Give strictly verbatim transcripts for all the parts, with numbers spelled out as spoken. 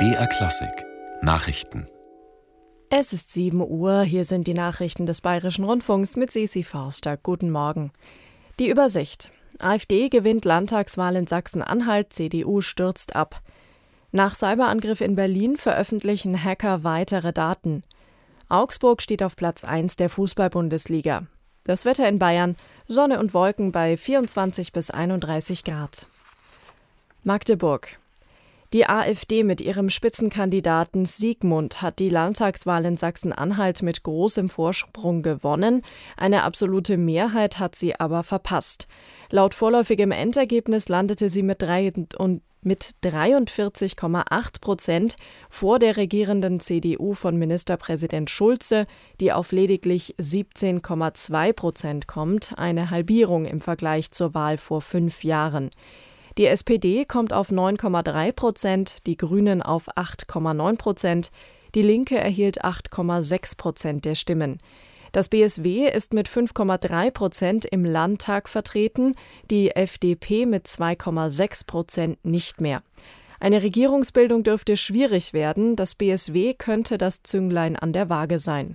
B R Klassik Nachrichten. Es ist sieben Uhr, hier sind die Nachrichten des Bayerischen Rundfunks mit Sisi Forster. Guten Morgen. Die Übersicht. AfD gewinnt Landtagswahl in Sachsen-Anhalt, C D U stürzt ab. Nach Cyberangriff in Berlin veröffentlichen Hacker weitere Daten. Augsburg steht auf Platz eins der Fußball-Bundesliga. Das Wetter in Bayern, Sonne und Wolken bei vierundzwanzig bis einunddreißig Grad. Magdeburg. Die AfD mit ihrem Spitzenkandidaten Siegmund hat die Landtagswahl in Sachsen-Anhalt mit großem Vorsprung gewonnen. Eine absolute Mehrheit hat sie aber verpasst. Laut vorläufigem Endergebnis landete sie mit, drei und mit dreiundvierzig Komma acht Prozent vor der regierenden C D U von Ministerpräsident Schulze, die auf lediglich siebzehn Komma zwei Prozent kommt, eine Halbierung im Vergleich zur Wahl vor fünf Jahren. Die S P D kommt auf neun Komma drei Prozent, die Grünen auf acht Komma neun Prozent, die Linke erhielt acht Komma sechs Prozent der Stimmen. Das B S W ist mit fünf Komma drei Prozent im Landtag vertreten, die F D P mit zwei Komma sechs Prozent nicht mehr. Eine Regierungsbildung dürfte schwierig werden, das B S W könnte das Zünglein an der Waage sein.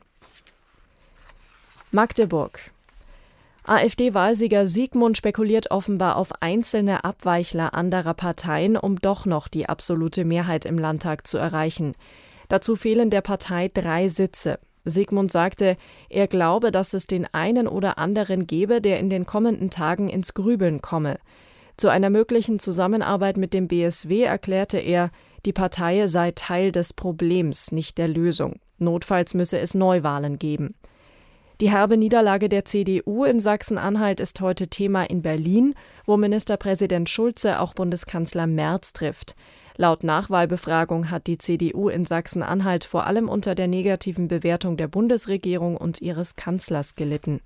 Magdeburg. AfD-Wahlsieger Siegmund spekuliert offenbar auf einzelne Abweichler anderer Parteien, um doch noch die absolute Mehrheit im Landtag zu erreichen. Dazu fehlen der Partei drei Sitze. Siegmund sagte, er glaube, dass es den einen oder anderen gebe, der in den kommenden Tagen ins Grübeln komme. Zu einer möglichen Zusammenarbeit mit dem B S W erklärte er, die Partei sei Teil des Problems, nicht der Lösung. Notfalls müsse es Neuwahlen geben. Die herbe Niederlage der C D U in Sachsen-Anhalt ist heute Thema in Berlin, wo Ministerpräsident Schulze auch Bundeskanzler Merz trifft. Laut Nachwahlbefragung hat die C D U in Sachsen-Anhalt vor allem unter der negativen Bewertung der Bundesregierung und ihres Kanzlers gelitten.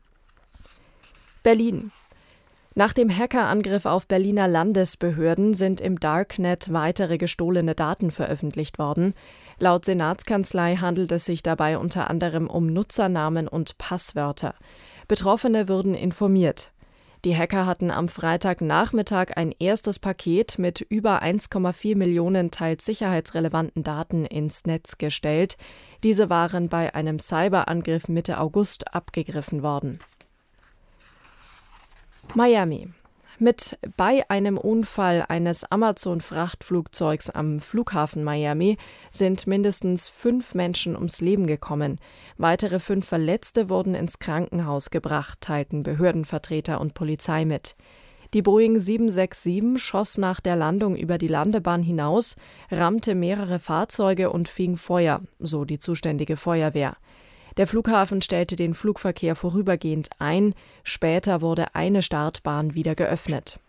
Berlin. Nach dem Hackerangriff auf Berliner Landesbehörden sind im Darknet weitere gestohlene Daten veröffentlicht worden. Laut Senatskanzlei handelt es sich dabei unter anderem um Nutzernamen und Passwörter. Betroffene würden informiert. Die Hacker hatten am Freitagnachmittag ein erstes Paket mit über eins Komma vier Millionen teils sicherheitsrelevanten Daten ins Netz gestellt. Diese waren bei einem Cyberangriff Mitte August abgegriffen worden. Miami. Mit bei einem Unfall eines Amazon-Frachtflugzeugs am Flughafen Miami sind mindestens fünf Menschen ums Leben gekommen. Weitere fünf Verletzte wurden ins Krankenhaus gebracht, teilten Behördenvertreter und Polizei mit. Die Boeing sieben sechs sieben schoss nach der Landung über die Landebahn hinaus, rammte mehrere Fahrzeuge und fing Feuer, so die zuständige Feuerwehr. Der Flughafen stellte den Flugverkehr vorübergehend ein, später wurde eine Startbahn wieder geöffnet.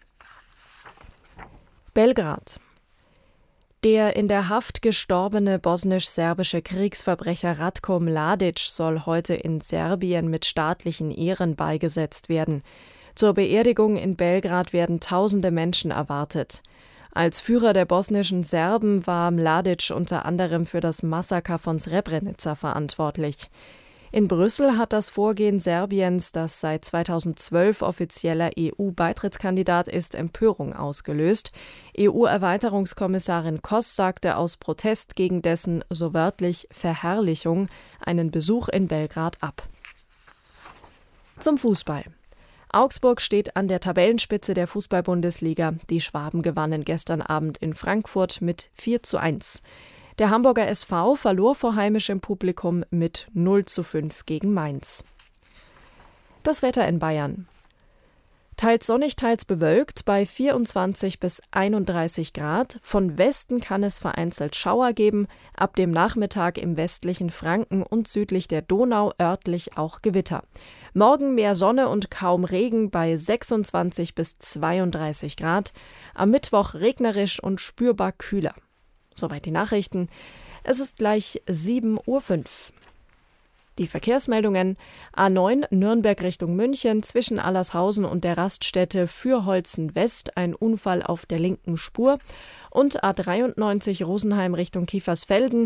Belgrad. Der in der Haft gestorbene bosnisch-serbische Kriegsverbrecher Ratko Mladic soll heute in Serbien mit staatlichen Ehren beigesetzt werden. Zur Beerdigung in Belgrad werden tausende Menschen erwartet. Als Führer der bosnischen Serben war Mladic unter anderem für das Massaker von Srebrenica verantwortlich. In Brüssel hat das Vorgehen Serbiens, das seit zweitausendzwölf offizieller E U-Beitrittskandidat ist, Empörung ausgelöst. E U-Erweiterungskommissarin Koss sagte aus Protest gegen dessen, so wörtlich, Verherrlichung einen Besuch in Belgrad ab. Zum Fußball. Augsburg steht an der Tabellenspitze der Fußball-Bundesliga. Die Schwaben gewannen gestern Abend in Frankfurt mit vier zu eins. Der Hamburger S V verlor vor heimischem Publikum mit null zu fünf gegen Mainz. Das Wetter in Bayern. Teils sonnig, teils bewölkt bei vierundzwanzig bis einunddreißig Grad. Von Westen kann es vereinzelt Schauer geben, ab dem Nachmittag im westlichen Franken und südlich der Donau örtlich auch Gewitter. Morgen mehr Sonne und kaum Regen bei sechsundzwanzig bis zweiunddreißig Grad. Am Mittwoch regnerisch und spürbar kühler. Soweit die Nachrichten. Es ist gleich sieben Uhr fünf. Die Verkehrsmeldungen: A neun Nürnberg Richtung München, zwischen Allershausen und der Raststätte Fürholzen West ein Unfall auf der linken Spur, und A dreiundneunzig Rosenheim Richtung Kiefersfelden